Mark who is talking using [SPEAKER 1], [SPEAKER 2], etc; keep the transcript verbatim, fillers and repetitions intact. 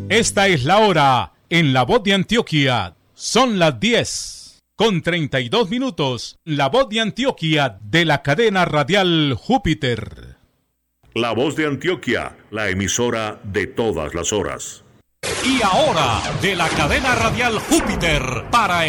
[SPEAKER 1] Esta es la hora en La Voz de Antioquia. Son las diez con treinta y dos minutos. La Voz de Antioquia de la cadena radial Júpiter.
[SPEAKER 2] La Voz de Antioquia, la emisora de todas las horas.
[SPEAKER 3] Y ahora, de la cadena radial Júpiter, para